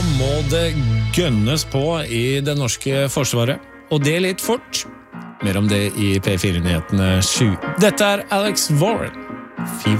må det gønnes på i det norske forsvaret, og det litt fort. Mer om det i P4-nyhetene 7. Dette Alex Warren. Fever.